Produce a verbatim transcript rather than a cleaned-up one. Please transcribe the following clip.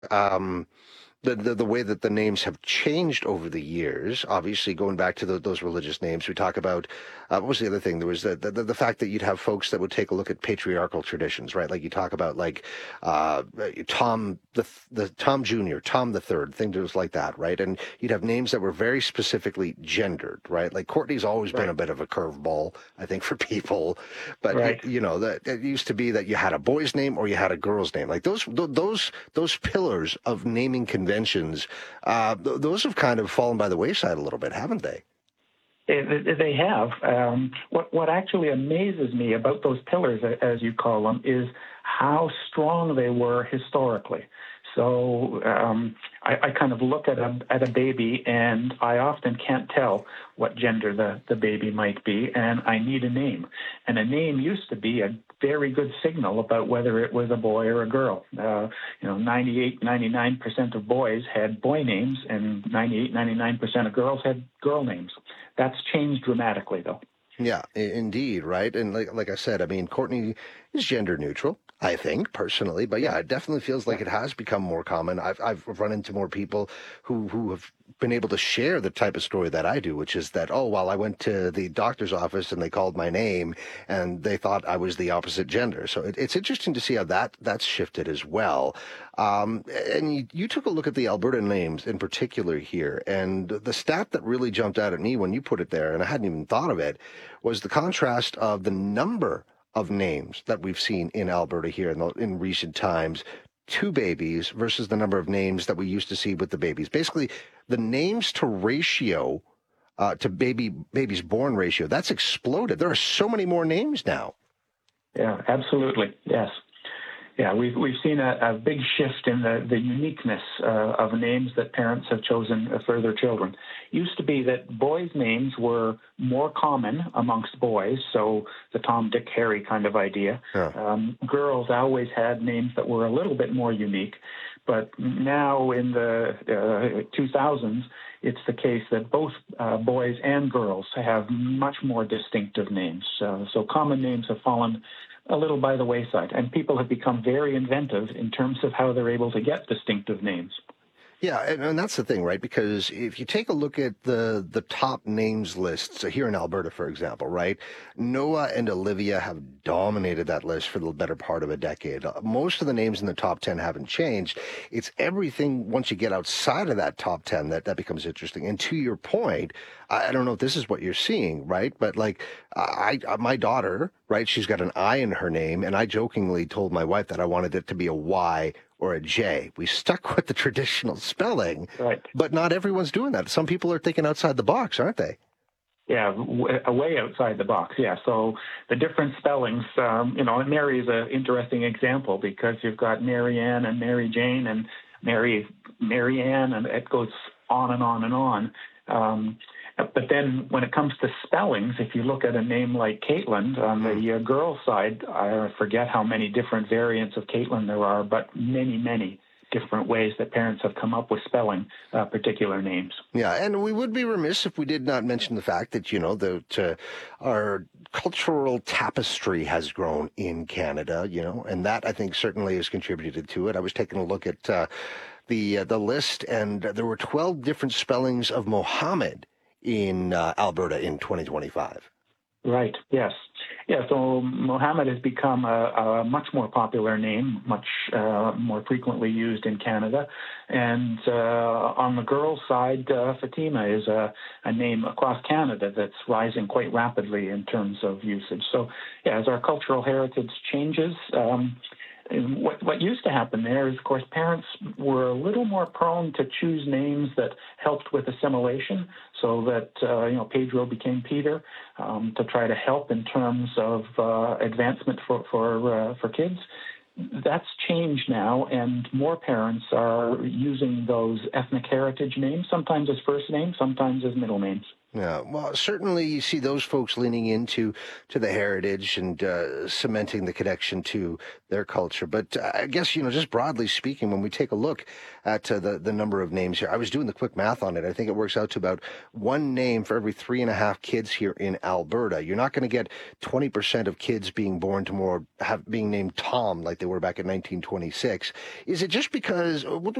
um, the, the the way that the names have changed over the years. Obviously, going back to the, those religious names, we talk about uh, what was the other thing? There was the, the the fact that you'd have folks that would take a look at patriarchal traditions, right? Like you talk about like uh, Tom the the Tom Junior, Tom the Third, things like that, right? And you'd have names that were very specifically gendered, right? Like Courtney's always been a Right. bit of a curveball, I think, for people, but it, Right. you know that it used to be that you had a boy's name or you had a girl's name, like those those those pillars of naming conventions, uh, th- those have kind of fallen by the wayside a little bit, haven't they? They, they they have. Um, what what actually amazes me about those pillars, a- as you call them, is how strong they were historically. So um, I, I kind of look at a at a baby, and I often can't tell what gender the, the baby might be, and I need a name. And a name used to be a very good signal about whether it was a boy or a girl. Uh, you know, ninety-eight, ninety-nine percent of boys had boy names, and ninety-eight, ninety-nine percent of girls had girl names. That's changed dramatically, though. Yeah, i- indeed, right? And like like I said, I mean, Courtney is gender neutral, I think, personally, but Yeah, yeah, it definitely feels yeah, like it has become more common. I've I've run into more people who who have been able to share the type of story that I do, which is that, oh, well, I went to the doctor's office and they called my name and they thought I was the opposite gender. So it, it's interesting to see how that that's shifted as well. Um, and you, you took a look at the Alberta names in particular here, and the stat that really jumped out at me when you put it there, and I hadn't even thought of it, was the contrast of the number of names that we've seen in Alberta here in, the, in recent times. Two babies versus the number of names that we used to see with the babies. Basically, the names to ratio uh, to baby babies born ratio that's exploded. There are so many more names now. yeah, absolutely. Yes. Yeah, we've we've seen a, a big shift in the the uniqueness uh, of names that parents have chosen for their children. Used to be that boys' names were more common amongst boys, so the Tom, Dick, Harry kind of idea. Yeah. Um, girls always had names that were a little bit more unique, but now in the uh, two thousands, it's the case that both uh, boys and girls have much more distinctive names. Uh, so common names have fallen a little by the wayside, and people have become very inventive in terms of how they're able to get distinctive names. Yeah, and, and that's the thing, right? Because if you take a look at the the top names lists here in Alberta, for example, right? Noah and Olivia have dominated that list for the better part of a decade. Uh, Most of the names in the top ten haven't changed. It's everything once you get outside of that top ten that, that becomes interesting. And to your point, I, I don't know if this is what you're seeing, right? But like, I, I my daughter, right? She's got an I in her name, and I jokingly told my wife that I wanted it to be a Y or a J. We stuck with the traditional spelling, Right. but not everyone's doing that. Some people are thinking outside the box, aren't they? Yeah, w- way outside the box. Yeah, so the different spellings, um, you know, and Mary is an interesting example because you've got Mary Ann and Mary Jane and Mary Mary Ann, and it goes on and on and on. Um, but then when it comes to spellings, if you look at a name like Caitlin, on Mm. the uh, girl side, I forget how many different variants of Caitlin there are, but many, many different ways that parents have come up with spelling uh, particular names. Yeah, and we would be remiss if we did not mention the fact that, you know, that uh, our cultural tapestry has grown in Canada, you know, and that I think certainly has contributed to it. I was taking a look at uh, the uh, the list, and there were twelve different spellings of Mohammed in uh, Alberta in twenty twenty-five. Right. Yes. Yeah. So Mohammed has become a, a much more popular name, much uh, more frequently used in Canada. And uh, on the girls' side, uh, Fatima is a, a name across Canada that's rising quite rapidly in terms of usage. So, yeah, as our cultural heritage changes, um, and what, what used to happen there is, of course, parents were a little more prone to choose names that helped with assimilation, so that uh, you know Pedro became Peter, um, to try to help in terms of uh, advancement for for uh, for kids. That's changed now, and more parents are using those ethnic heritage names, sometimes as first names, sometimes as middle names. Yeah, well, certainly you see those folks leaning into to the heritage and uh, cementing the connection to their culture. But uh, I guess, you know, just broadly speaking, when we take a look at uh, the the number of names here, I was doing the quick math on it. I think it works out to about one name for every three and a half kids here in Alberta. You're not going to get twenty percent of kids being born tomorrow have being named Tom like they were back in nineteen twenty-six. Is it just because?